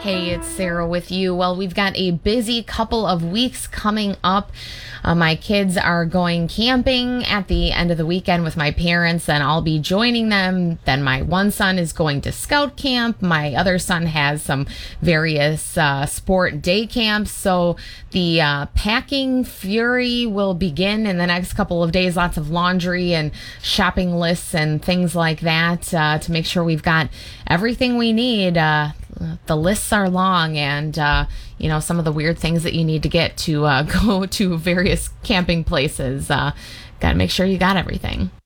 Hey, it's Sarah with you. Well, we've got a busy couple of weeks coming up. My kids are going camping at the end of the weekend with my parents, and I'll be joining them. Then my one son is going to scout camp. My other son has some various sport day camps. So the packing fury will begin in the next couple of days. Lots of laundry and shopping lists and things like that to make sure we've got everything we need. The lists are long, and some of the weird things that you need to get to go to various camping places. Got to make sure you got everything.